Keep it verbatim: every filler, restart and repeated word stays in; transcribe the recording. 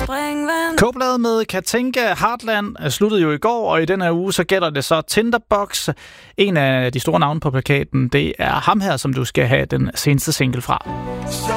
springvand. K-bladet med Katinka Heartland sluttede jo i går, og i den her uge så gælder det så Tinderbox. En af de store navne på plakaten, det er ham her, som du skal have den seneste single fra.